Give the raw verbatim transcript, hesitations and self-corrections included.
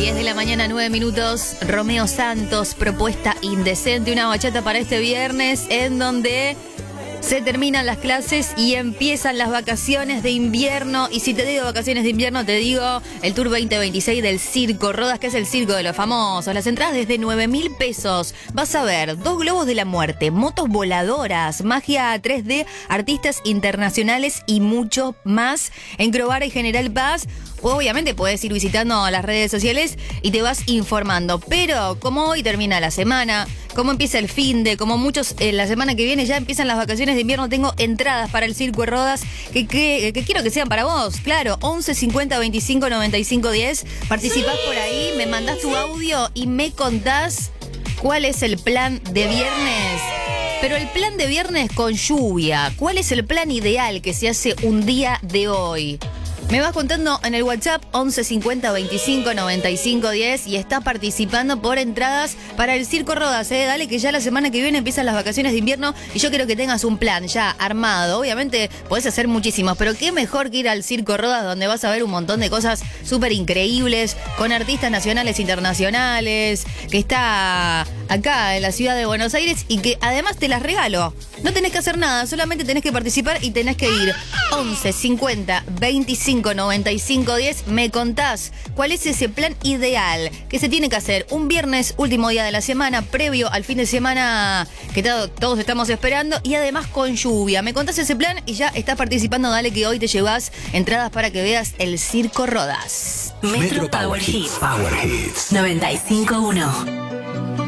diez de la mañana, nueve minutos. Romeo Santos, propuesta indecente, una bachata para este viernes en donde se terminan las clases y empiezan las vacaciones de invierno. Y si te digo vacaciones de invierno, te digo el Tour veinte veintiséis del Circo Rodas, que es el circo de los famosos. Las entradas desde nueve mil pesos. Vas a ver dos globos de la muerte, motos voladoras, magia tres D, artistas internacionales y mucho más en Crovara y General Paz. Obviamente puedes ir visitando las redes sociales y te vas informando. Pero como hoy termina la semana, como empieza el finde, como muchos eh, la semana que viene ya empiezan las vacaciones de invierno, tengo entradas para el Circo Rodas que, que, que quiero que sean para vos. Claro, once cincuenta veinticinco noventa y cinco diez. Participás por ahí, me mandás tu audio y me contás cuál es el plan de viernes. Pero el plan de viernes con lluvia. ¿Cuál es el plan ideal que se hace un día de hoy? Me vas contando en el WhatsApp once cincuenta veinticinco noventa y cinco diez y estás participando por entradas para el Circo Rodas, ¿eh? Dale que ya la semana que viene empiezan las vacaciones de invierno y yo quiero que tengas un plan ya armado. Obviamente podés hacer muchísimos, pero qué mejor que ir al Circo Rodas, donde vas a ver un montón de cosas súper increíbles con artistas nacionales e internacionales, que está acá en la ciudad de Buenos Aires y que además te las regalo. No tenés que hacer nada, solamente tenés que participar y tenés que ir. once cincuenta veinticinco noventa y cinco diez. Me contás cuál es ese plan ideal que se tiene que hacer un viernes, último día de la semana, previo al fin de semana que to- todos estamos esperando y además con lluvia. Me contás ese plan y ya estás participando. Dale que hoy te llevas entradas para que veas el Circo Rodas. Metro Power Hits. Power Hits. noventa y cinco punto uno.